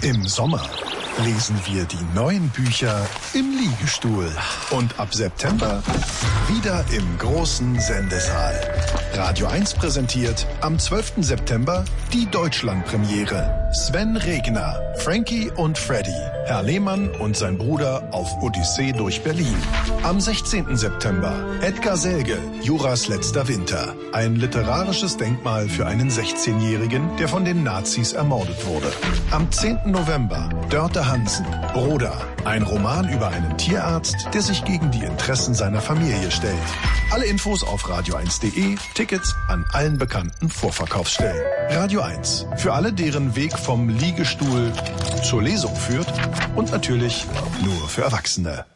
Im Sommer lesen wir die neuen Bücher im Liegestuhl. Und ab September wieder im großen Sendesaal. Radio 1 präsentiert am 12. September die Deutschlandpremiere. Sven Regner, Frankie und Freddy, Herr Lehmann und sein Bruder auf Odyssee durch Berlin. Am 16. September Edgar Selge, Juras letzter Winter. Ein literarisches Denkmal für einen 16-Jährigen, der von den Nazis ermordet wurde. Am 10. November Dörte Hansen, Broda. Ein Roman über einen Tierarzt, der sich gegen die Interessen seiner Familie stellt. Alle Infos auf radio1.de, Tickets an allen bekannten Vorverkaufsstellen. Radio 1, für alle, deren Weg vom Liegestuhl zur Lesung führt und natürlich nur für Erwachsene.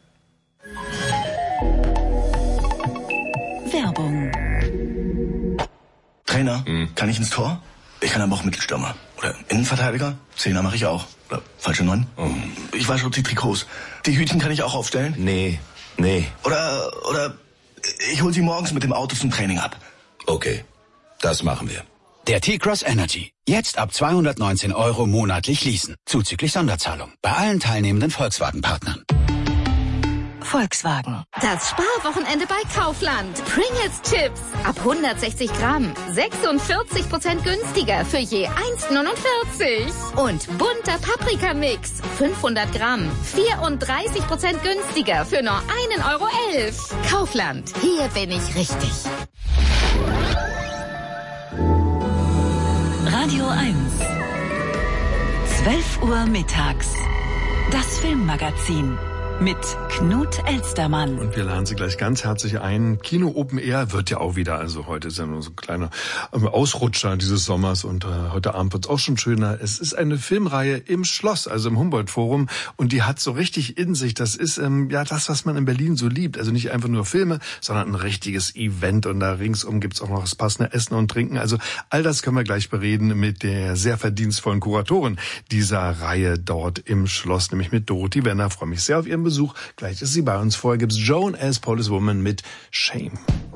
Werbung. Trainer, kann ich ins Tor? Ich kann aber auch Mittelstürmer. Oder Innenverteidiger? Zehner mache ich auch. Oder falsche 9? Ich wasche auch die Trikots. Die Hütchen kann ich auch aufstellen? Nee. Oder ich hol sie morgens mit dem Auto zum Training ab. Okay, das machen wir. Der T-Cross Energy. Jetzt ab 219 € monatlich leasen. Zuzüglich Sonderzahlung. Bei allen teilnehmenden Volkswagen-Partnern. Volkswagen. Das Sparwochenende bei Kaufland. Pringles Chips. Ab 160 Gramm. 46% günstiger für je 1,49. Und bunter Paprikamix. 500 Gramm. 34% günstiger für nur 1,11 €. Kaufland. Hier bin ich richtig. Radio 1. 12 Uhr mittags. Das Filmmagazin. Mit Knut Elstermann. Und wir laden Sie gleich ganz herzlich ein. Kino Open Air wird ja auch wieder, also heute ist ja nur so ein kleiner Ausrutscher dieses Sommers und heute Abend wird es auch schon schöner. Es ist eine Filmreihe im Schloss, also im Humboldt-Forum, und die hat so richtig in sich. Das ist das, was man in Berlin so liebt. Also nicht einfach nur Filme, sondern ein richtiges Event, und da ringsum gibt's auch noch das passende Essen und Trinken. Also all das können wir gleich bereden mit der sehr verdienstvollen Kuratorin dieser Reihe dort im Schloss, nämlich mit Dorothee Wenner. Ich freue mich sehr auf Ihren Besuch. Gleich ist sie bei uns. Vorher gibt's Joan as Policewoman mit Shame.